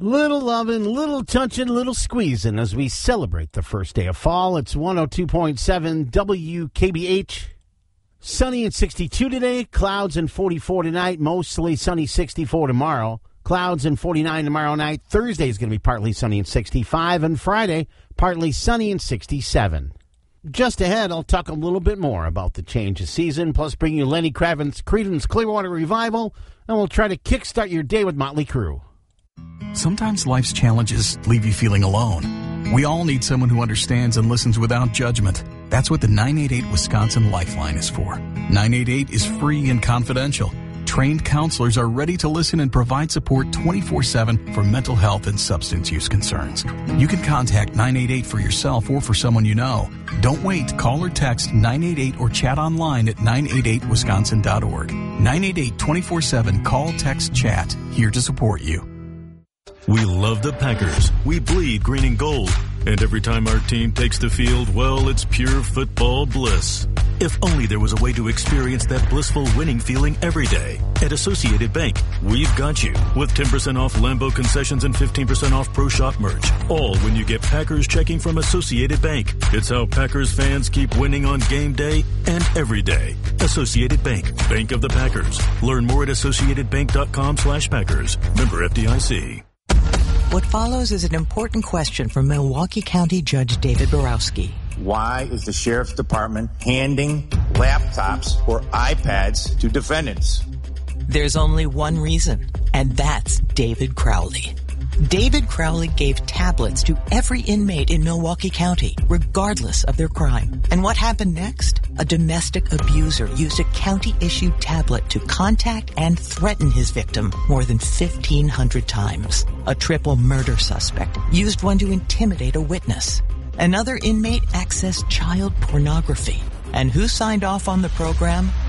Little lovin', little touchin', little squeezin' as we celebrate the first day of fall. It's 102.7 WKBH. Sunny and 62 today, clouds and 44 tonight, mostly sunny 64 tomorrow. Clouds and 49 tomorrow night. Thursday is going to be partly sunny and 65, and Friday, partly sunny and 67. Just ahead, I'll talk a little bit more about the change of season, plus bring you Lenny Kravitz's Creedence Clearwater Revival, and we'll try to kickstart your day with Motley Crue. Sometimes life's challenges leave you feeling alone. We all need someone who understands and listens without judgment. That's what the 988 Wisconsin Lifeline is for. 988 is free and confidential. Trained counselors are ready to listen and provide support 24/7 for mental health and substance use concerns. You can contact 988 for yourself or for someone you know. Don't wait. Call or text 988 or chat online at 988wisconsin.org. 988 24/7. Call, text, chat. Here to support you. We love the Packers. We bleed green and gold. And every time our team takes the field, well, it's pure football bliss. If only there was a way to experience that blissful winning feeling every day. At Associated Bank, we've got you with 10% off Lambeau concessions and 15% off Pro Shop merch. All when you get Packers checking from Associated Bank. It's how Packers fans keep winning on game day and every day. Associated Bank, Bank of the Packers. Learn more at associatedbank.com/Packers. Member FDIC. What follows is an important question from Milwaukee County Judge David Borowski. Why is the Sheriff's Department handing laptops or iPads to defendants? There's only one reason, and that's David Crowley. David Crowley gave tablets to every inmate in Milwaukee County, regardless of their crime. And what happened next? A domestic abuser used a county-issued tablet to contact and threaten his victim more than 1,500 times. A triple murder suspect used one to intimidate a witness. Another inmate accessed child pornography. And who signed off on the program?